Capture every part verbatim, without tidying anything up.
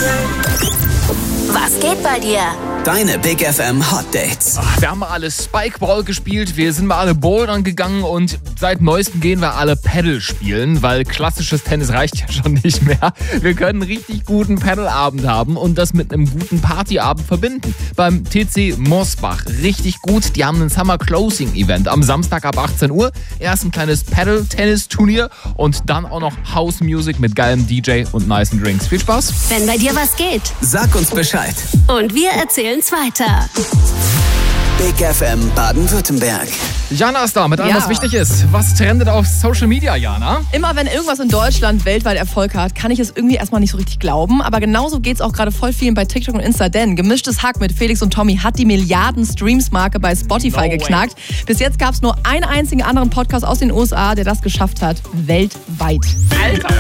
Was geht bei dir? Deine Big F M Hot Dates. Ach, wir haben mal alle Spikeball gespielt, wir sind mal alle Bouldern gegangen und seit neuestem gehen wir alle Paddle spielen, weil klassisches Tennis reicht ja schon nicht mehr. Wir können einen richtig guten Paddleabend haben und das mit einem guten Partyabend verbinden. Beim T C Mosbach richtig gut, die haben ein Summer Closing Event am Samstag ab achtzehn Uhr. Erst ein kleines Paddle-Tennis-Turnier und dann auch noch House Music mit geilem D J und nicen Drinks. Viel Spaß! Wenn bei dir was geht. Sag uns Bescheid. Und wir erzählen's weiter. Big F M Baden-Württemberg. Jana ist da mit allem, Ja. was wichtig ist. Was trendet auf Social Media, Jana? Immer wenn irgendwas in Deutschland weltweit Erfolg hat, kann ich es irgendwie erstmal nicht so richtig glauben. Aber genauso geht es auch gerade voll vielen bei TikTok und Insta. Denn Gemischtes Hack mit Felix und Tommy hat die Milliarden-Streams-Marke bei Spotify No geknackt. Bis jetzt gab es nur einen einzigen anderen Podcast aus den U S A, der das geschafft hat. Weltweit. Alter,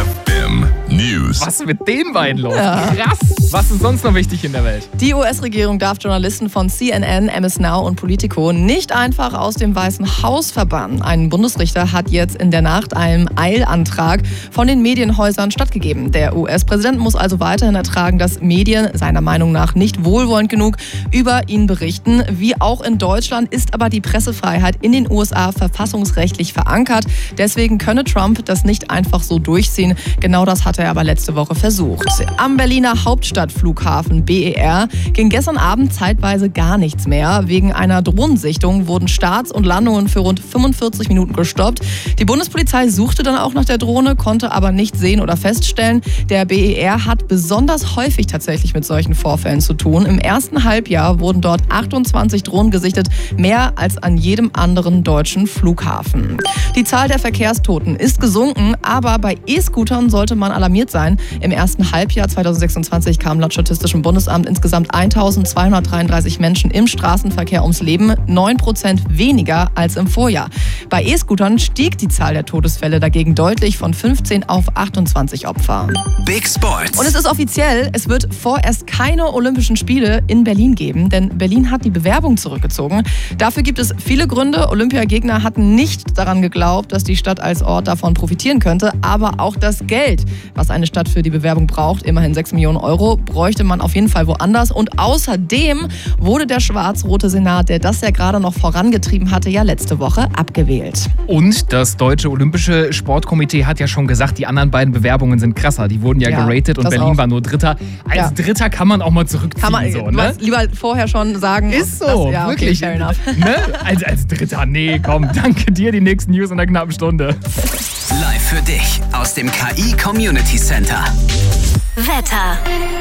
News. was ist mit den beiden los? Krass. Was ist sonst noch wichtig in der Welt? Die U S-Regierung darf Journalisten von C N N, M S Now und Politico nicht einfach aus dem Weißen Haus verbannen. Ein Bundesrichter hat jetzt in der Nacht einem Eilantrag von den Medienhäusern stattgegeben. Der U S-Präsident muss also weiterhin ertragen, dass Medien seiner Meinung nach nicht wohlwollend genug über ihn berichten. Wie auch in Deutschland ist aber die Pressefreiheit in den U S A verfassungsrechtlich verankert. Deswegen könne Trump das nicht einfach so durchziehen. Genau das hat er aber letzte Woche versucht. Am Berliner Hauptstadtflughafen B E R ging gestern Abend zeitweise gar nichts mehr. Wegen einer Drohnensichtung wurden Starts und Landungen für rund fünfundvierzig Minuten gestoppt. Die Bundespolizei suchte dann auch nach der Drohne, konnte aber nicht sehen oder feststellen. Der B E R hat besonders häufig tatsächlich mit solchen Vorfällen zu tun. Im ersten Halbjahr wurden dort achtundzwanzig Drohnen gesichtet, mehr als an jedem anderen deutschen Flughafen. Die Zahl der Verkehrstoten ist gesunken, aber bei E-Scootern sollte man alarmiert sein. Im ersten Halbjahr zweitausendsechsundzwanzig kamen laut Statistischem Bundesamt insgesamt eintausendzweihundertdreiunddreißig Menschen im Straßenverkehr ums Leben, neun Prozent weniger als im Vorjahr. Bei E-Scootern stieg die Zahl der Todesfälle dagegen deutlich von fünfzehn auf achtundzwanzig Opfer. Big Sports. Und es ist offiziell, es wird vorerst keine Olympischen Spiele in Berlin geben, denn Berlin hat die Bewerbung zurückgezogen. Dafür gibt es viele Gründe. Olympiagegner hatten nicht daran geglaubt, dass die Stadt als Ort davon profitieren könnte, aber auch das Geld, was eine Stadt für die Bewerbung braucht, immerhin sechs Millionen Euro, bräuchte man auf jeden Fall woanders. Und außerdem wurde der schwarz-rote Senat, der das ja gerade noch vorangetrieben hatte, ja letzte Woche abgewählt. Und das Deutsche Olympische Sportkomitee hat ja schon gesagt, die anderen beiden Bewerbungen sind krasser. Die wurden ja, Ja, geratet und das Berlin auch. war nur Dritter. Als Ja. Dritter kann man auch mal zurückziehen. Kann man so, du ne? meinst, lieber vorher schon sagen. Ist so, das, ja, okay, wirklich. fair enough. Ne? Als, als Dritter, nee, komm, danke dir, die nächsten News in einer knappen Stunde. Live für dich aus dem K I Community Center. Wetter.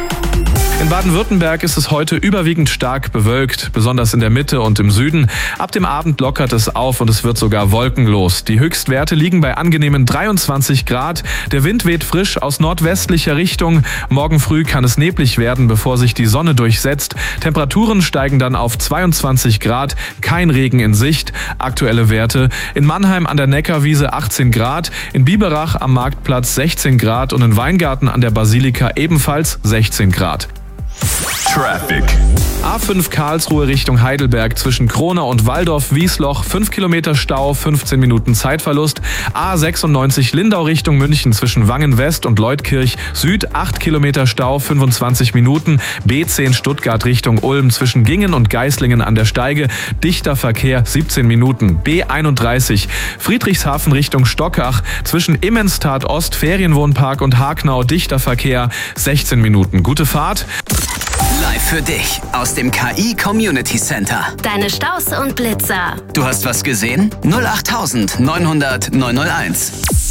In Baden-Württemberg ist es heute überwiegend stark bewölkt, besonders in der Mitte und im Süden. Ab dem Abend lockert es auf und es wird sogar wolkenlos. Die Höchstwerte liegen bei angenehmen dreiundzwanzig Grad. Der Wind weht frisch aus nordwestlicher Richtung. Morgen früh kann es neblig werden, bevor sich die Sonne durchsetzt. Temperaturen steigen dann auf zweiundzwanzig Grad. Kein Regen in Sicht. Aktuelle Werte: in Mannheim an der Neckarwiese achtzehn Grad, in Biberach am Marktplatz sechzehn Grad und in Weingarten an der Basilika ebenfalls sechzehn Grad. Traffic. A fünf Karlsruhe Richtung Heidelberg zwischen Kronau und Waldorf-Wiesloch, fünf Kilometer Stau, fünfzehn Minuten Zeitverlust. A sechsundneunzig Lindau Richtung München zwischen Wangen West und Leutkirch Süd, acht Kilometer Stau, fünfundzwanzig Minuten. B zehn Stuttgart Richtung Ulm zwischen Gingen und Geislingen an der Steige, dichter Verkehr, siebzehn Minuten. B einunddreißig Friedrichshafen Richtung Stockach zwischen Immenstadt Ost Ferienwohnpark und Hagnau, dichter Verkehr, sechzehn Minuten. Gute Fahrt. Live für dich aus dem K I Community Center. Deine Staus und Blitzer. Du hast was gesehen? null acht neunhundert neunhunderт neunhunderteins.